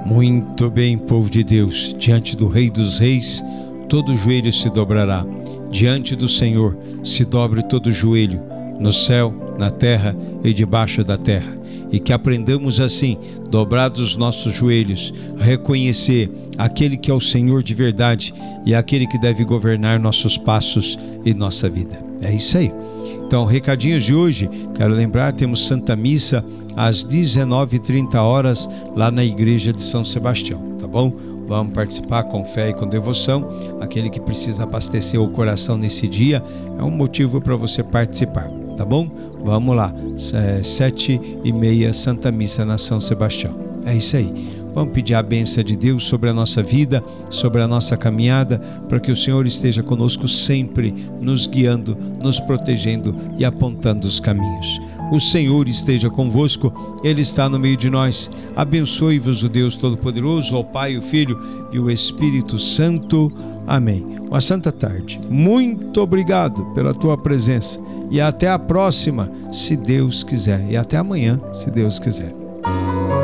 Muito bem, povo de Deus, diante do Rei dos Reis, todo joelho se dobrará. Diante do Senhor se dobre todo joelho, no céu, na terra e debaixo da terra. E que aprendamos assim, dobrados os nossos joelhos, a reconhecer aquele que é o Senhor de verdade e aquele que deve governar nossos passos e nossa vida. É isso aí. Então, recadinhos de hoje, quero lembrar, temos Santa Missa às 19h30 lá na Igreja de São Sebastião, tá bom? Vamos participar com fé e com devoção. Aquele que precisa abastecer o coração nesse dia é um motivo para você participar, tá bom? Vamos lá, 7h30 Santa Missa na São Sebastião. É isso aí. Vamos pedir a bênção de Deus sobre a nossa vida, sobre a nossa caminhada, para que o Senhor esteja conosco sempre, nos guiando, nos protegendo e apontando os caminhos. O Senhor esteja convosco, Ele está no meio de nós. Abençoe-vos o Deus Todo-Poderoso, ao Pai, o Filho e o Espírito Santo. Amém. Uma santa tarde. Muito obrigado pela tua presença e até a próxima, se Deus quiser. E até amanhã, se Deus quiser.